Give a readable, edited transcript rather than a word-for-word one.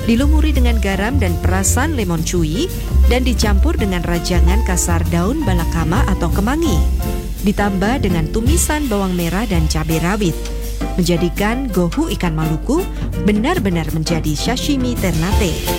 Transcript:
dilumuri dengan garam dan perasan lemon cuy, dan dicampur dengan rajangan kasar daun balakama atau kemangi. Ditambah dengan tumisan bawang merah dan cabai rawit. Menjadikan gohu ikan Maluku benar-benar menjadi sashimi ternate.